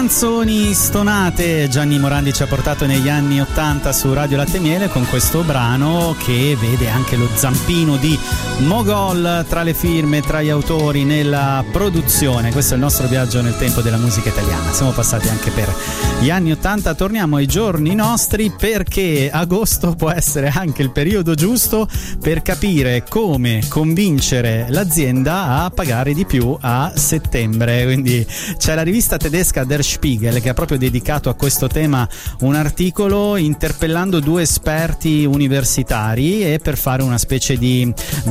canzoni stonate Gianni Morandi ci ha portato negli anni 80 su Radio Latte e Miele con questo brano che vede anche lo zampino di Mogol tra le firme, tra gli autori nella produzione. Questo è il nostro viaggio nel tempo della musica italiana. Siamo passati anche per gli anni 80, torniamo ai giorni nostri perché agosto può essere anche il periodo giusto per capire come convincere l'azienda a pagare di più a settembre. Quindi c'è la rivista tedesca Der Spiegel che ha proprio dedicato a questo tema un articolo interpellando due esperti universitari e per fare una specie di